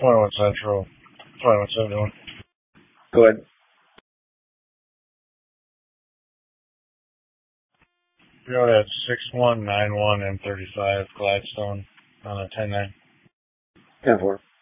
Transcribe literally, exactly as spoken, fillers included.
twenty-one Central, twenty-one seventy-one. Go ahead. Go ahead, six one nine one M thirty-five, Gladstone, on a ten nine. ten four.